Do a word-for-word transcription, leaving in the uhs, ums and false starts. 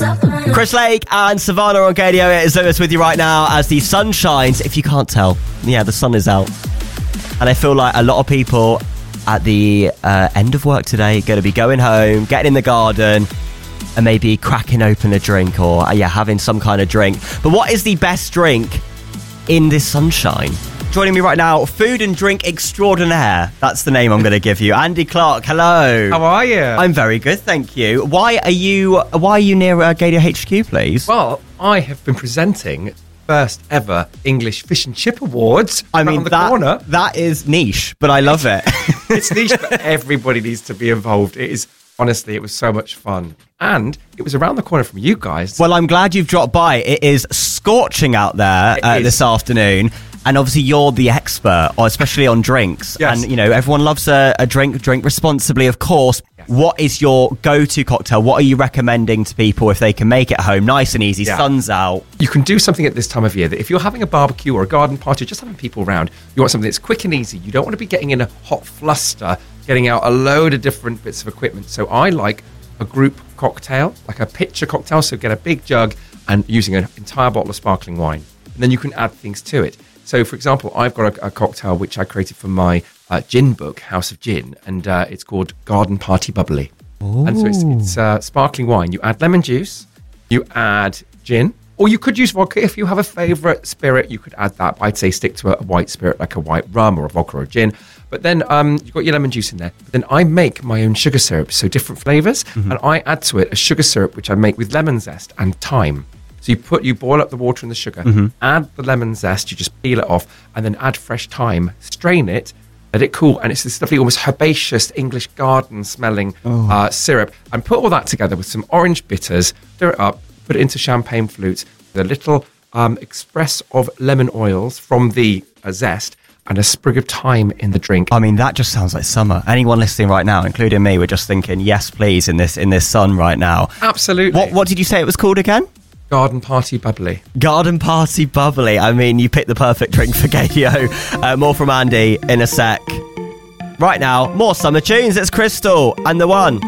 Chris Lake and Savannah on Gadio. It is Lewis with you right now as the sun shines. If you can't tell, yeah, the sun is out. And I feel like a lot of people at the uh, end of work today going to be going home, getting in the garden, and maybe cracking open a drink or, uh, yeah, having some kind of drink. But what is the best drink in this sunshine? Joining me right now, food and drink extraordinaire. That's the name I'm going to give you. Andy Clark, hello. How are you? I'm very good, thank you. Why are you Why are you near uh, Gadio H Q, please? Well, I have been presenting first ever English Fish and Chip Awards. I mean, on the that, corner. that is niche, but I love it. It's niche, but everybody needs to be involved. It is, honestly, it was so much fun. And it was around the corner from you guys. Well, I'm glad you've dropped by. It is scorching out there uh, this afternoon. And obviously you're the expert, or especially on drinks. Yes. And, you know, everyone loves a, a drink, drink responsibly, of course. Yes. What is your go-to cocktail? What are you recommending to people if they can make it at home? Nice and easy, yeah. Sun's out. You can do something at this time of year that if you're having a barbecue or a garden party, just having people around, you want something that's quick and easy. You don't want to be getting in a hot fluster, getting out a load of different bits of equipment. So I like a group cocktail, like a pitcher cocktail. So get a big jug and using an entire bottle of sparkling wine. And then you can add things to it. So, for example, I've got a, a cocktail which I created for my uh, gin book, House of Gin, and uh, it's called Garden Party Bubbly. Ooh. And so it's, it's uh, sparkling wine. You add lemon juice, you add gin, or you could use vodka. If you have a favourite spirit, you could add that. But I'd say stick to a, a white spirit like a white rum or a vodka or a gin. But then um, you've got your lemon juice in there. But then I make my own sugar syrup, so different flavours, mm-hmm. and I add to it a sugar syrup which I make with lemon zest and thyme. So you put, you boil up the water and the sugar, mm-hmm. add the lemon zest, you just peel it off, and then add fresh thyme, strain it, let it cool, and it's this lovely, almost herbaceous English garden smelling oh. uh, syrup. And put all that together with some orange bitters, stir it up, put it into champagne flutes with a little um, express of lemon oils from the uh, zest, and a sprig of thyme in the drink. I mean, that just sounds like summer. Anyone listening right now, including me, we're just thinking, yes, please, in this in this sun right now. Absolutely. What What did you say it was called again? Garden Party Bubbly. Garden Party Bubbly. I mean, you picked the perfect drink for Gadio. Uh, more from Andy in a sec. Right now, more summer tunes. It's Crystal and The One.